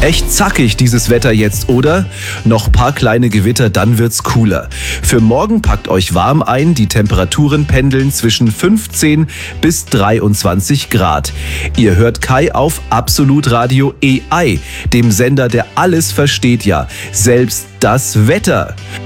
Echt zackig dieses Wetter jetzt, oder? Noch paar kleine Gewitter, dann wird's cooler. Für morgen packt euch warm ein, die Temperaturen pendeln zwischen 15 bis 23 Grad. Ihr hört Kai auf Absolut Radio AI, dem Sender, der alles versteht, ja, selbst das Wetter.